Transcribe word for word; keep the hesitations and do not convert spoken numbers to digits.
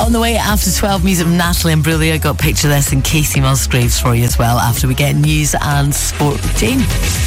On the way after twelve, music from Natalie and Brulia. Got Picture This and Casey Musgraves for you as well after we get news and sport routine.